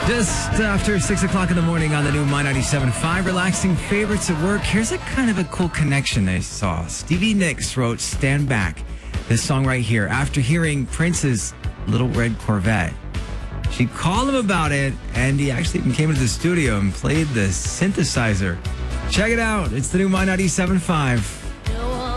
Just after 6 o'clock in the morning on the new My 97.5, relaxing favorites at work. Here's a kind of a cool connection I saw. Stevie Nicks wrote Stand Back, this song right here, after hearing Prince's Little Red Corvette. She called him about it, and he actually even came into the studio and played the synthesizer. Check it out. It's the new My 97.5.